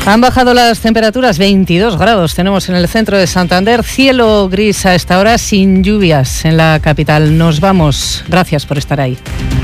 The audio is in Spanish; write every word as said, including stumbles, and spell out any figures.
Han bajado las temperaturas, veintidós grados tenemos en el centro de Santander, cielo gris a esta hora, sin lluvias en la capital. Nos vamos, gracias por estar ahí.